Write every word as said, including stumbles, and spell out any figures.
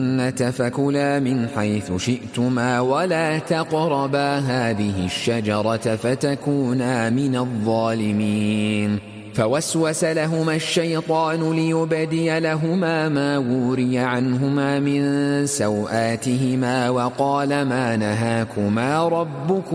فكلا من حيث شئتما ولا تقربا هذه الشجرة فتكونا من الظالمين. فوسوس لهما الشيطان ليبدي لهما ما وري عنهما من سوآتهما وقال ما نهاكما ربكما